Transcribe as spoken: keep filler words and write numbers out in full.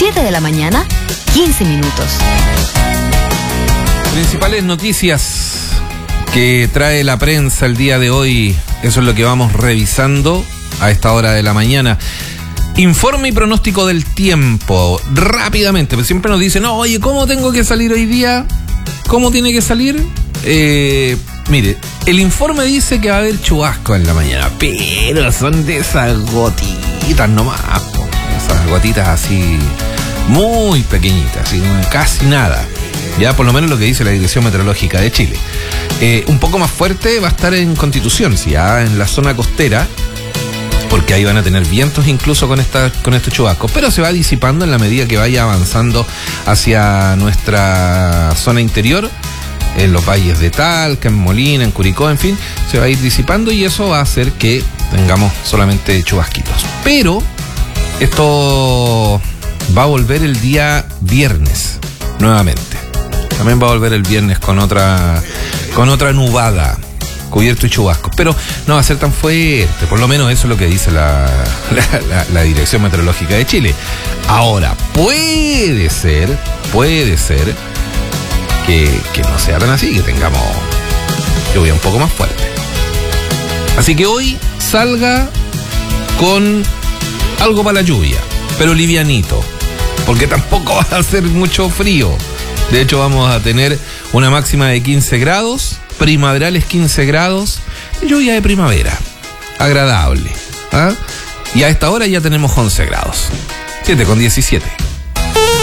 siete de la mañana, quince minutos. Principales noticias que trae la prensa el día de hoy. Eso es lo que vamos revisando a esta hora de la mañana. Informe y pronóstico del tiempo. Rápidamente, pues siempre nos dicen, no, oye, ¿cómo tengo que salir hoy día? ¿Cómo tiene que salir? Eh, mire, el informe dice que va a haber chubasco en la mañana, pero son de esas gotitas nomás, po. Esas gotitas así muy pequeñitas, así, casi nada. Ya por lo menos lo que dice la Dirección Meteorológica de Chile. Eh, un poco más fuerte va a estar en Constitución, ¿sí? Ya en la zona costera, porque ahí van a tener vientos incluso con, esta, con estos chubascos, pero se va disipando en la medida que vaya avanzando hacia nuestra zona interior, en los valles de Talca, en Molina, en Curicó, en fin, se va a ir disipando y eso va a hacer que tengamos solamente chubasquitos. Pero esto va a volver el día viernes nuevamente. También va a volver el viernes con otra, con otra nubada, cubierto y chubascos, pero no va a ser tan fuerte, por lo menos eso es lo que dice la, la, la, la Dirección Meteorológica de Chile. Ahora, puede ser, puede ser que, que no sea tan así, que tengamos lluvia un poco más fuerte. Así que hoy salga con algo para la lluvia, pero livianito, porque tampoco va a hacer mucho frío. De hecho, vamos a tener una máxima de quince grados, primaverales quince grados, lluvia de primavera, agradable. ¿Ah? Y a esta hora ya tenemos once grados, siete con diecisiete.